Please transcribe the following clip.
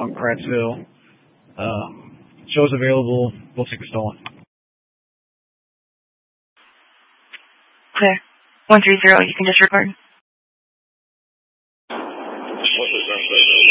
on Grattsville. Show's available. We'll take a stolen. Clear. 130, you can disregard. What's the